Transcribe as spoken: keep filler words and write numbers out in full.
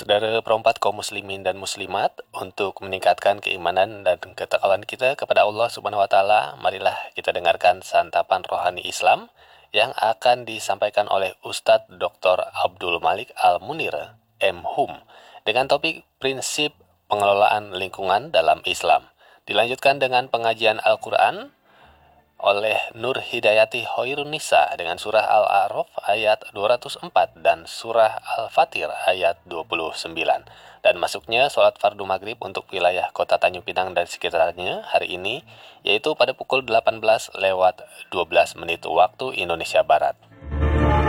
Saudara perempat kaum muslimin dan muslimat, untuk meningkatkan keimanan dan ketakwaan kita kepada Allah Subhanahu wa taala, marilah kita dengarkan santapan rohani Islam yang akan disampaikan oleh Ustadz Doktor Abdul Malik Al-Munir, M Hum, dengan topik prinsip pengelolaan lingkungan dalam Islam. Dilanjutkan dengan pengajian Al-Quran oleh Nur Hidayati Hoirunisa dengan surah Al-A'raf ayat dua ratus empat dan surah Al-Fatir ayat dua puluh sembilan. Dan masuknya sholat fardu maghrib untuk wilayah kota Tanjung Pinang dan sekitarnya hari ini, yaitu pada pukul delapan belas lewat dua belas menit waktu Indonesia Barat.